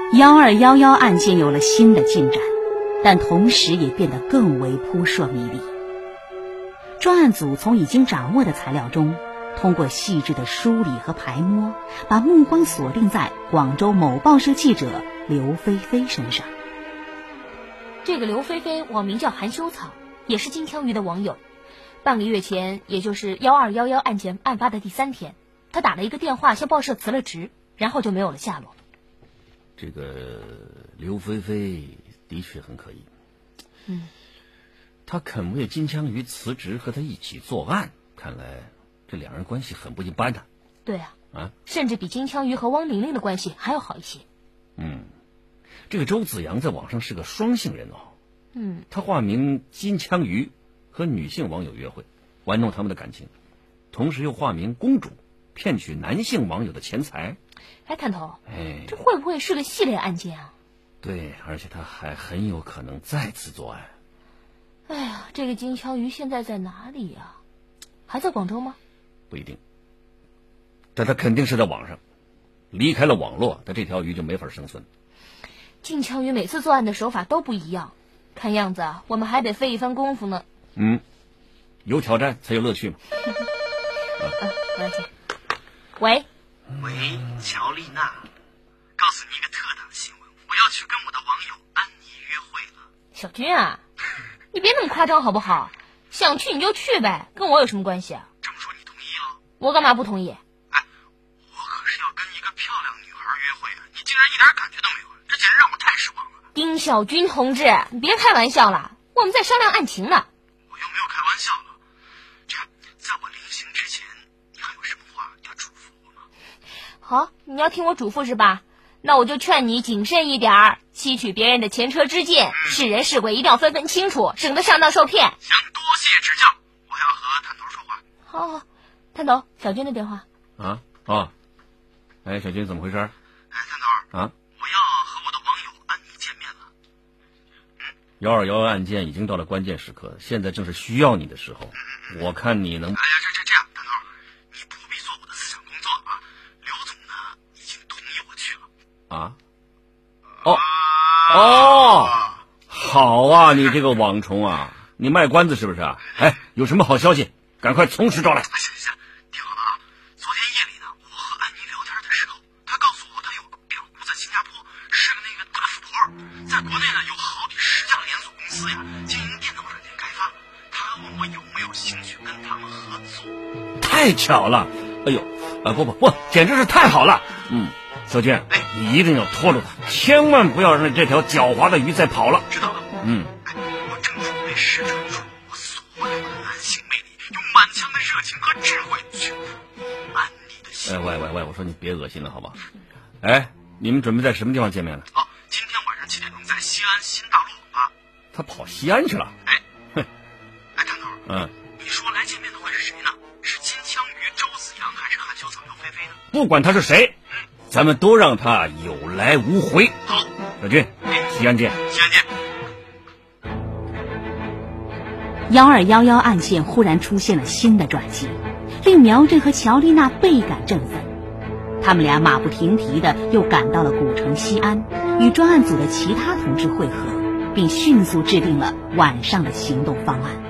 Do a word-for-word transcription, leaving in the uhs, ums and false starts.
幺二幺幺案件有了新的进展，但同时也变得更为扑朔迷离。专案组从已经掌握的材料中，通过细致的梳理和排摸，把目光锁定在广州某报社记者刘菲菲身上。 这个刘菲菲网名叫含羞草，也是金枪鱼的网友。半个月前，也就是幺二幺幺案件案发的第三天，他打了一个电话向报社辞了职，然后就没有了下落。 这个刘菲菲的确很可疑。 嗯， 他肯为金枪鱼辞职和他一起作案，看来这两人关系很不一般的。 对啊， 啊， 甚至比金枪鱼和汪玲玲的关系还要好一些。 嗯，这个周子阳在网上是个双性人哦。 嗯， 他化名金枪鱼，和女性网友约会，玩弄他们的感情，同时又化名公主，骗取男性网友的钱财。 哎，探头， 哎， 这会不会是个系列案件啊？ 对，而且他还很有可能再次作案。 哎呀，这个金枪鱼现在在哪里呀？还在广州吗？ 不一定，但他肯定是在网上。离开了网络，他这条鱼就没法生存。 金枪鱼每次作案的手法都不一样，看样子啊，我们还得费一番功夫呢。 嗯，有挑战才有乐趣嘛。 啊，我来接。喂。 喂，乔丽娜，告诉你一个特大新闻，我要去跟我的网友安妮约会了。 小军啊，你别那么夸张好不好？想去你就去呗，跟我有什么关系啊？ 这么说你同意了？ 我干嘛不同意？ 哎，我可是要跟一个漂亮女孩约会啊，你竟然一点感觉都没有，这简直让我太失望了。 丁小军同志，你别开玩笑了，我们在商量案情呢。 我又没有开玩笑了。这样，在我临行之前，你还有什么话要嘱咐我吗？ 好，你要听我嘱咐是吧？那我就劝你谨慎一点儿，吸取别人的前车之鉴，是人是鬼一定要分分清楚，省得上当受骗。 行，多谢指教，我要和探头说话。 好好，探头，小军的电话。 啊啊，哎，小军怎么回事？ 哎，探头啊， 我要和我的网友安妮见面了。 嗯，幺二幺幺案件已经到了关键时刻，现在正是需要你的时候。嗯、我看你能。 哎呀，这这这样，探头，你不必做我的思想工作啊。刘总呢，已经同意我去了。 啊？哦哦，好啊，你这个网虫啊，你卖关子是不是啊？哎，有什么好消息，赶快从实招来。 行行行，听好了啊！昨天夜里呢，我和安妮聊天的时候，她告诉我她有个表姑在新加坡，是个那个大富婆，在国内呢有好几十家连锁公司呀，经营电脑软件开发。她问我有没有兴趣跟他们合作。 太巧了，哎呦，啊不不不，简直是太好了。嗯。小军，哎，你一定要拖住他，千万不要让这条狡猾的鱼再跑了。 知道了。 嗯， 哎，我正准备施展出我所有的男性魅力，用满腔的热情和智慧去俘安妮的心。 哎喂喂喂，我说你别恶心了，好吧？哎，你们准备在什么地方见面呢？ 哦，今天晚上七点钟在西安新大陆啊。 他跑西安去了？ 哎， 哼， 哎，探头， 嗯， 你说来见面的会是谁呢？是金枪鱼周子阳，还是含羞草刘菲菲呢？ 不管他是谁。咱们都让他有来无回。 好， 小军，西安见。 西安见。 幺二幺幺案件忽然出现了新的转机，令苗振和乔丽娜倍感振奋。他们俩马不停蹄地又赶到了古城西安，与专案组的其他同志会合，并迅速制定了晚上的行动方案。